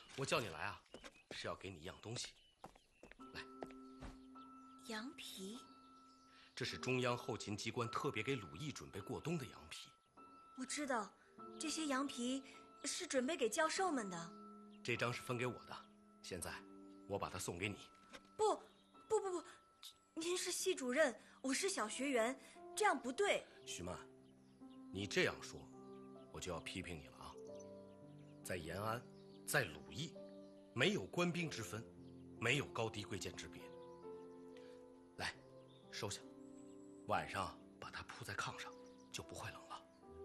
我叫你来啊，是要给你一样东西。来， 羊皮， 这是中央后勤机关特别给鲁艺准备过冬的羊皮。 我知道，这些羊皮是准备给教授们的。 这张是分给我的，现在我把它送给你。 不，您是系主任，我是小学员，这样不对。 徐曼，你这样说，我就要批评你了啊！在延安，在鲁艺，没有官兵之分，没有高低贵贱之别。来，收下，晚上把它铺在炕上，就不会冷了。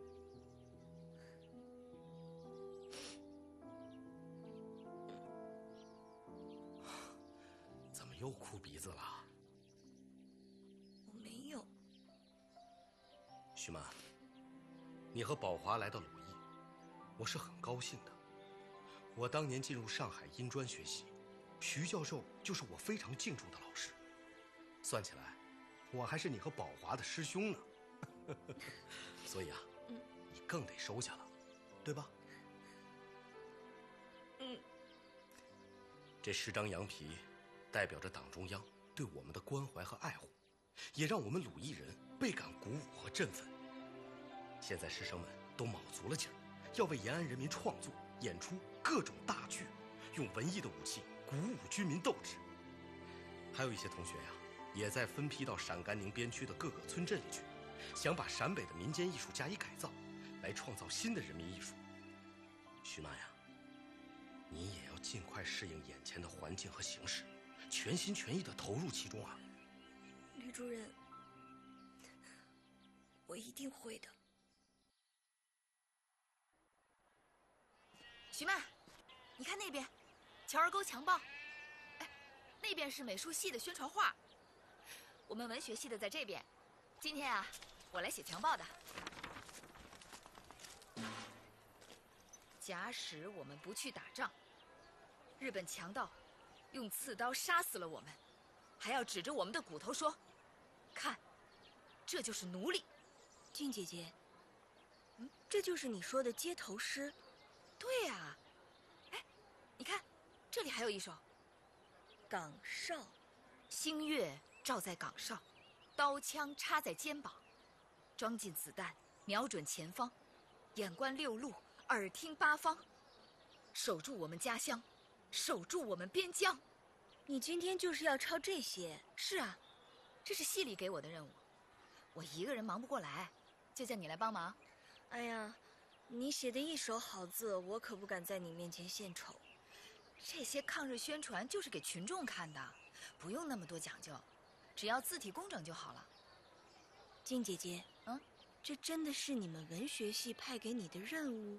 怎么又哭鼻子了？ 我没有。 徐曼，你和宝华来到鲁艺，我是很高兴的。我当年进入上海音专学习，徐教授就是我非常敬重的老师。算起来，我还是你和宝华的师兄呢。所以啊，你更得收下了，对吧？这10张羊皮，代表着党中央对我们的关怀和爱护，也让我们鲁艺人倍感鼓舞和振奋。现在师生们都卯足了劲儿，要为延安人民创作、演出各种大剧，用文艺的武器鼓舞军民斗志。还有一些同学呀，也在分批到陕甘宁边区的各个村镇里去，想把陕北的民间艺术加以改造，来创造新的人民艺术。徐曼呀，你也要尽快适应眼前的环境和形势，全心全意地投入其中啊！ 吕主任，我一定会的。 徐曼，你看那边，乔儿沟强报。哎，那边是美术系的宣传画，我们文学系的在这边。今天啊，我来写强报的。假使我们不去打仗，日本强盗用刺刀杀死了我们，还要指着我们的骨头说：“看，这就是奴隶。” 静姐姐，这就是你说的街头诗？ 对呀，哎，你看，这里还有一首： 岗哨， 星月照在岗哨，刀枪插在肩膀，装进子弹，瞄准前方，眼观六路，耳听八方，守住我们家乡，守住我们边疆。 你今天就是要抄这些？ 是啊，这是系里给我的任务，我一个人忙不过来，就叫你来帮忙。 哎呀，你写的一手好字，我可不敢在你面前献丑。 这些抗日宣传就是给群众看的，不用那么多讲究，只要字体工整就好了。 静姐姐，这真的是你们文学系派给你的任务？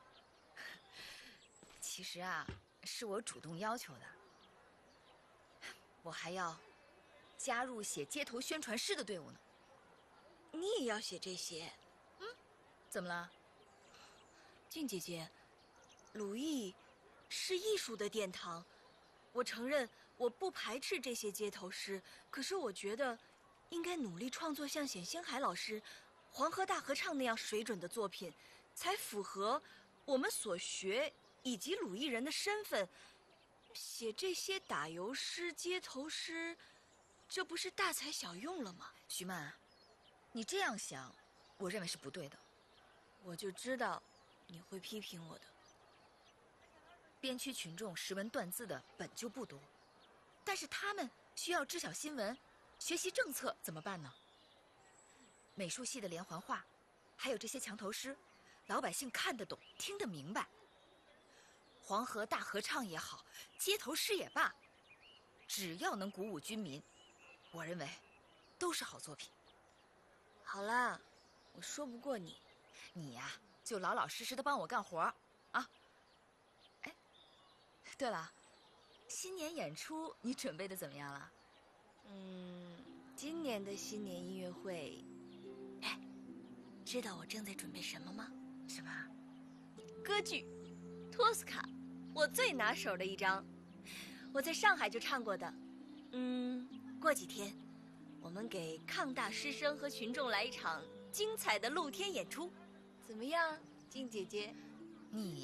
其实啊，是我主动要求的。我还要加入写街头宣传诗的队伍呢。 你也要写这些？ 怎么了？ 静姐姐，鲁艺是艺术的殿堂，我承认我不排斥这些街头诗，可是我觉得应该努力创作像冼星海老师《黄河大合唱》那样水准的作品，才符合我们所学以及鲁艺人的身份。写这些打油诗、街头诗，这不是大材小用了吗？ 徐曼，你这样想，我认为是不对的。 我就知道你会批评我的。 边区群众识文断字的本就不多，但是他们需要知晓新闻、学习政策，怎么办呢？美术系的连环画，还有这些墙头诗，老百姓看得懂、听得明白。黄河大合唱也好，街头诗也罢，只要能鼓舞军民，我认为都是好作品。 好啦，我说不过你。 你呀，就老老实实的帮我干活啊！哎，对了，新年演出你准备的怎么样了？ 今年的新年音乐会，知道我正在准备什么吗？ 什么？ 歌剧《托斯卡》，我最拿手的一张，我在上海就唱过的。过几天，我们给抗大师生和群众来一场精彩的露天演出，怎么样，静姐姐？ 你